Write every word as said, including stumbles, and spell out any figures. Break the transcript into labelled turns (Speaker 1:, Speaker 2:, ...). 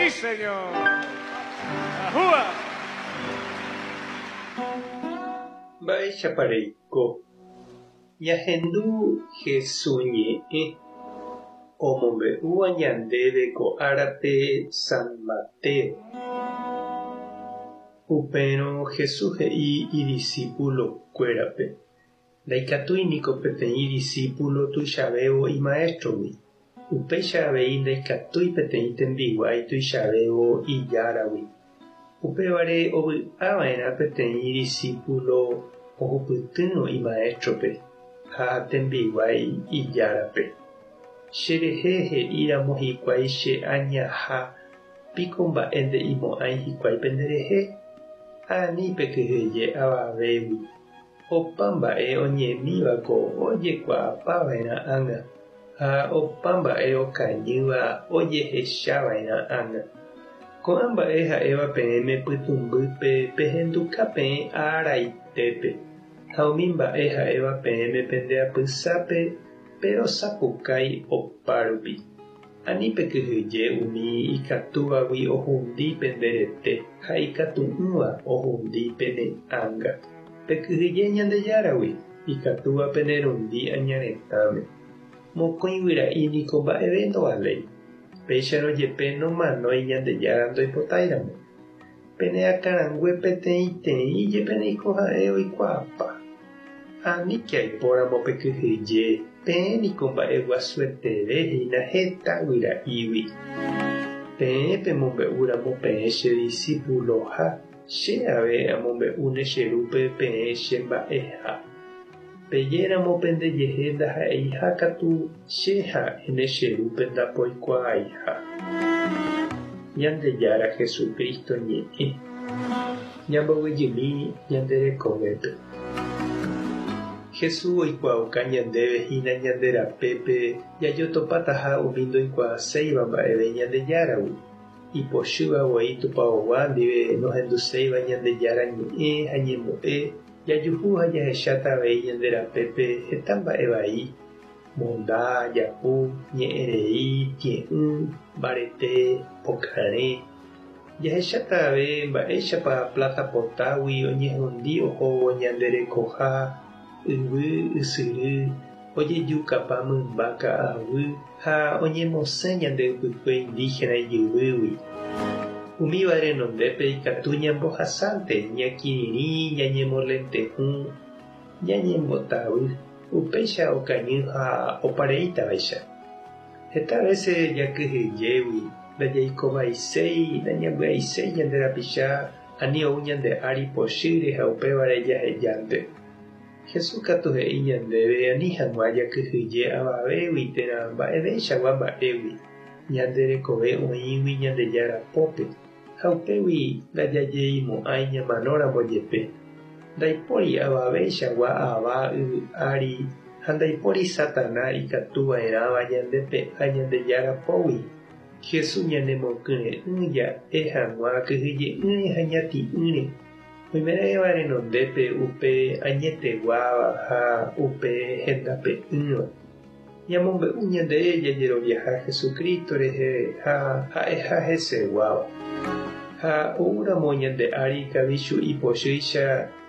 Speaker 1: Sí, señor. ¡Ajúa!
Speaker 2: Vai chapareiko. Yahendu Jesuñe e omombe ua ñandéve ko árape San Mateo. Upérõ Jesús he'i idiscípulo-kuérape. Ndaikatúiniko peteĩ discípulo tuichavévo imaéstrogui. Upéicha avei ndaikatúi peteĩ tembiguái tuichavévo ijáragui. Upévare ovy'ava'erã peteĩ discípulo ohupytýrõ imaéstrope ha tembiguái ijárape. Cherehe he'íramo hikuái che añaha piko mba'e nde'imo'ãi hikuái penderehe. Anípe kyhyje avavégui. Opa mba'e oñemívako ojekuaapava'erã ág̃a ha opa mba'e okañýva ojehechava'erã ág̃a. Ko'ã mba'e ha'éva peẽme pytumbýpe pehenduka peẽ araitépe ha umi mba'e ha'éva peẽme pendeapysápe perosapukái opárupi. Anípe kyhyje umi ikatúvagui ohundi penderete ha ikatu'ỹva ohundi pene ág̃a. Pekyhyje Ñandejáragui ikatúva penerundi añaretãme. Mokõi guyra'i mba'eve ndovaléi. Péicharõ jepe nomanói Ñandejára ndoipotáiramo. Peneakarangue peteĩ teĩ jepereiko ha'e oikuaapa. Aníke aipóramo pekyhyje peẽniko mba'e guasueterehína heta guyra'ígui. Peẽ pemombe'úramo peẽ che discípuloha che ave amombe'úne che rúpe peẽ che mba'eha. Pejéramo pendejehe ndaha'éiha katu che ha'éne che rúpe ndapoikuaaiha. Ñandejára Jesukristo ñe'ẽ. Ñambovyjymi ñanderekovépe. Jesús oikuauka ñandéve hína ñande rapépe jajotopataha umi ndoikuaaséiva mba'eve Ñandejáragui. Ipochývavoi tupãvogua ndive nohenduséiva Ñandejára ñe'ẽ ha ñembo'e jajuhu ha jahecháta avei ñande rapépe heta mba'e vai. Monda, japu, ñe'ẽrei, ti'ỹ, mbarete, pokarẽ. Jahecháta ave mba'éichapa plata potágui oñehundi ohóvo ñanderekoha, yvy, ysyry, ojejukapa mymba ka'avy ha oñemosẽ ñande ypykue indígena ijyvýgui. Umíva renondépe ikatu ñambohasánte ñakirirĩ ñañemolentehu ñañembotavy upéicha okañy ha opareítavaicha. Heta vece jakyhyjégui ndajaikovaiséi ndañambyaiséi ñande rapicha ani ou ñande ári pochýre ha upévare jahejánte. Jesús katu he'i ñandéve ani hag̃ua jakyhyje avavégui térã mba'evéichagua mba'égui ñanderekove oĩgui Ñandejára pópe ha upégui ndajajeimo'ãi ñamanóramo jepe. Ndaipóri avavéichagua ava yvy ári ha ndaipóri Satana ikatuva'erãva ñandepe ha Ñandejára pógui. Jesús ñanemokyre'ỹja ehag̃ua kyhyje'ỹre ha ñati'ỹre. Oime'ẽva renondépe upe añeteguáva ha upe hendape'ỹva. Ñamombe'u ñande jajeroviaha Jesukristo rehe ha ha'eha heseguáva. Ha oúramo ñande ári ikavichu ipochýicha